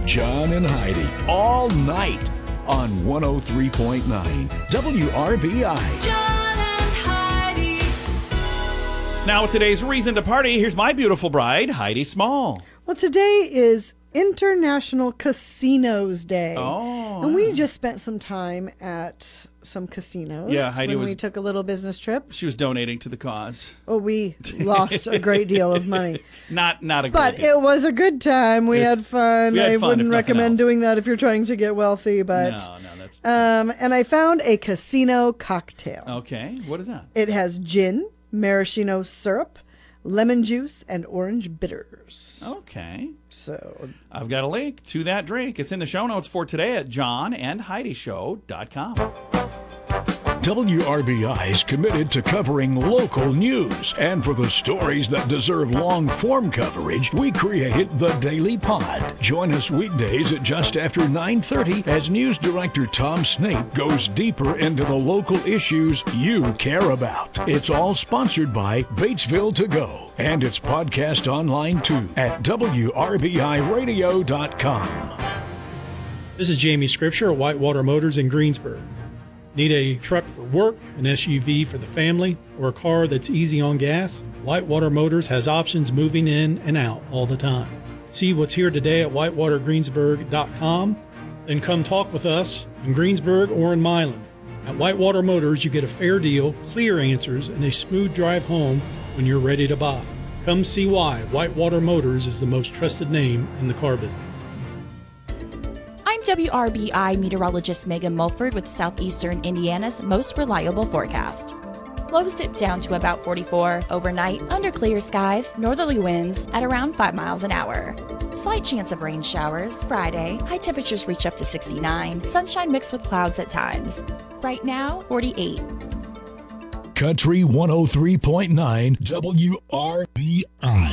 John and Heidi, all night on 103.9 WRBI. John and Heidi. Now, with today's reason to party, here's my beautiful bride, Heidi Small. Well, today is International Casinos Day. Oh. And we just spent some time at some casinos. Yeah, Heidi when was- we took a little business trip. She was donating to the cause. Oh, we lost a great deal of money. Not a good But it was a good time. We had fun. we had I fun, wouldn't if nothing recommend else. doing that if you're trying to get wealthy, but No, that's... and I found a casino cocktail. Okay, what is that? It has gin, maraschino syrup, lemon juice, and orange bitters. Okay. So I've got a link to that drink. It's in the show notes for today at johnandheidishow.com. WRBI is committed to covering local news. And for the stories that deserve long-form coverage, we created the Daily Pod. Join us weekdays at just after 9:30 as News Director Tom Snape goes deeper into the local issues you care about. It's all sponsored by Batesville To Go. And it's podcast online too at WRBIRadio.com. This is Jamie Scripture at Whitewater Motors in Greensburg. Need a truck for work, an SUV for the family, or a car that's easy on gas? Whitewater Motors has options moving in and out all the time. See what's here today at whitewatergreensburg.com, then come talk with us in Greensburg or in Milan. At Whitewater Motors, you get a fair deal, clear answers, and a smooth drive home when you're ready to buy. Come see why Whitewater Motors is the most trusted name in the car business. I'm WRBI meteorologist Megan Mulford with Southeastern Indiana's most reliable forecast. Lows dip down to about 44 overnight under clear skies, northerly winds at around 5 miles an hour. Slight chance of rain showers Friday. High temperatures reach up to 69. Sunshine mixed with clouds at times. Right now, 48. Country 103.9 WRBI.